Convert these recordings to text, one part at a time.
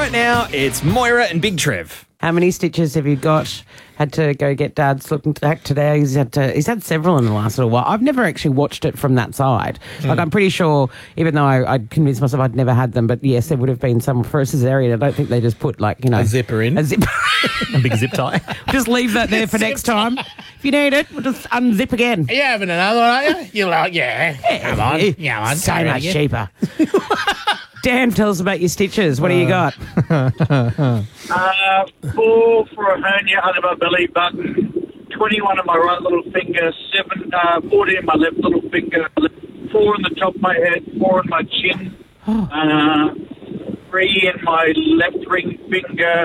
Right now, it's Moira and Big Trev. How many stitches have you got? Had to go get Dad's looking back today. He's had several in the last little while. I've never actually watched it from that side. Like, I'm pretty sure, even though I'd convinced myself I'd never had them, but yes, there would have been some for a cesarean. I don't think they just put, like, a zipper in. A zipper. A big zip tie. Just leave that there for next time. If you need it, we'll just unzip again. Are you having another one, are you? You're like, yeah. Come on. Come on. So much cheaper. Dan, tell us about your stitches. What do you got? 4 for a hernia under my belly button, 21 on my right little finger, 40 in my left little finger, 4 on the top of my head, 4 on my chin, 3 in my left ring finger,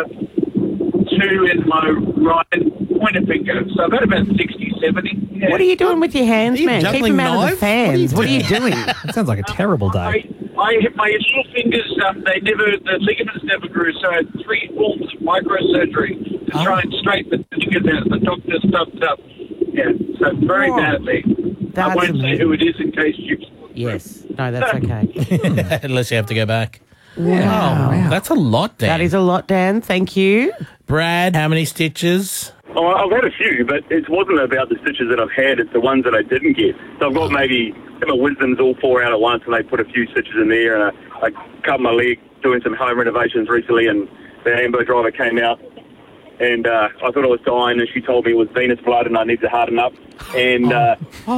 2 in my right pointer finger. So I've got about 60, 70. Yeah. What are you doing with your hands, man? Keep them out of the fans. What are you doing? That sounds like a terrible day. My little fingers, the ligaments never grew, so I had 3 forms of microsurgery to try and straighten the fingers out. The doctor stuffed up. Yeah, so very badly. That's I won't amazing. say who it is in case you... Yes. No, that's okay. Unless you have to go back. Wow. That's a lot, Dan. That is a lot, Dan. Thank you. Brad, how many stitches? Oh, I've had a few, but it wasn't about the stitches that I've had. It's the ones that I didn't get. So I've got maybe my wisdoms all 4 out at once, and they put a few stitches in there. And I cut my leg doing some home renovations recently, and the ambulance driver came out, and I thought I was dying, and she told me it was venous blood, and I need to harden up. And but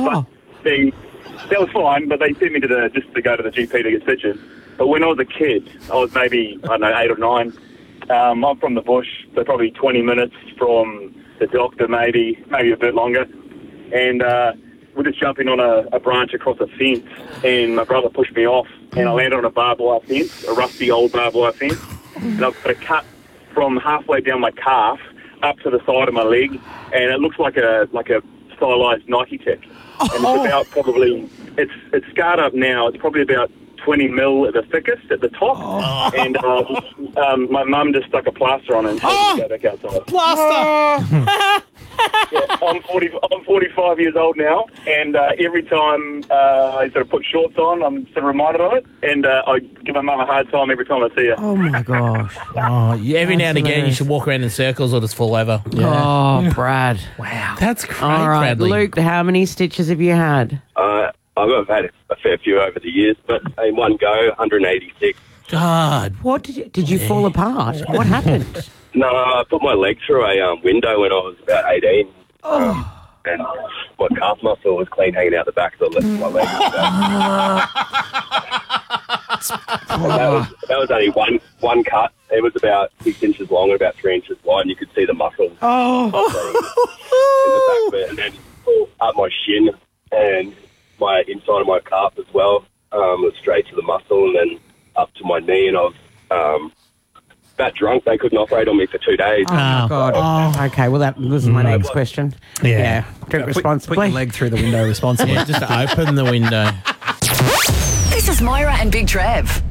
that was fine, but they sent me just to go to the GP to get stitches. But when I was a kid, I was maybe 8 or 9. I'm from the bush, so probably 20 minutes from the doctor, maybe a bit longer. And we're just jumping on a branch across a fence, and my brother pushed me off, and I landed on a barbed wire fence, a rusty old barbed wire fence. And I've got a cut from halfway down my calf up to the side of my leg, and it looks like a stylized Nike tech. And it's about probably, it's scarred up now. It's probably about 20 mil at the thickest at the top, and my mum just stuck a plaster on it and told me to go back outside. Plaster! Yeah, I'm 45 years old now, and every time I sort of put shorts on, I'm sort of reminded of it, and I give my mum a hard time every time I see her. Oh, my gosh. Every now and again, you should walk around in circles or just fall over. Oh, Brad. Wow. That's great, All right, Bradley. Luke, how many stitches have you had? I've had a fair few over the years, but in one go, 186. God. What did you fall apart? What happened? No, I put my leg through a window when I was about 18. And my calf muscle was clean hanging out the back, so I left my leg. That was only one cut. It was about 6 inches long and about 3 inches wide, and you could see the muscle in the back of it, and then up my shin and my inside of my calf as well. Was straight to the muscle and then up to my knee, and I was that drunk they couldn't operate on me for 2 days. Oh, God. Okay, well, that was my next question. Yeah. Drink responsibly. Put your leg through the window responsibly. Just open the window. This is Moira and Big Trev.